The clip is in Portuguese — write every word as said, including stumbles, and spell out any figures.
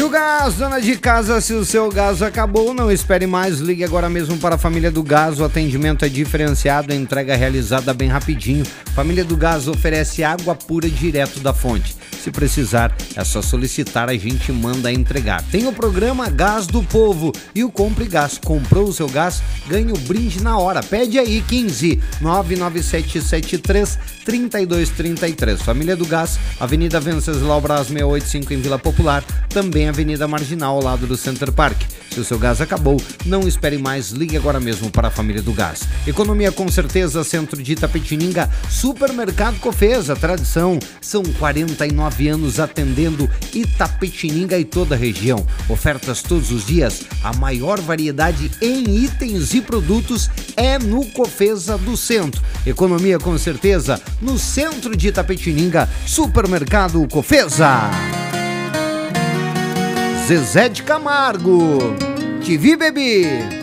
Viu Gás, dona de casa, se o seu gás acabou, não espere mais, ligue agora mesmo para a Família do Gás, o atendimento é diferenciado, a entrega realizada bem rapidinho. Família do Gás oferece água pura direto da fonte. Se precisar, é só solicitar, a gente manda entregar. Tem o programa Gás do Povo e o Compre Gás. Comprou o seu gás, ganha o brinde na hora. Pede aí, quinze nove nove sete sete três três dois três três. Família do Gás, Avenida Venceslau Braz seiscentos e oitenta e cinco em Vila Popular, também Avenida Marginal ao lado do Center Park. Se o seu gás acabou, não espere mais, ligue agora mesmo para a Família do Gás. Economia com certeza, centro de Itapetininga, Supermercado Cofesa, tradição, são quarenta e nove anos atendendo Itapetininga e toda a região. Ofertas todos os dias, a maior variedade em itens e produtos é no Cofesa do Centro. Economia com certeza, no centro de Itapetininga, Supermercado Cofesa. Zezé de Camargo, Te Vi, Bebi.